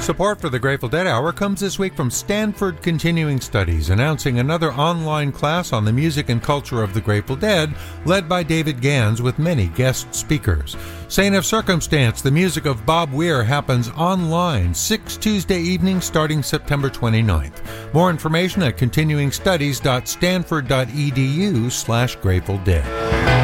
Support for the Grateful Dead Hour comes this week from Stanford Continuing Studies, announcing another online class on the music and culture of the Grateful Dead, led by David Gans with many guest speakers. Saint of Circumstance, the music of Bob Weir, happens online 6 Tuesday evenings starting September 29th. More information at continuingstudies.stanford.edu/Grateful Dead.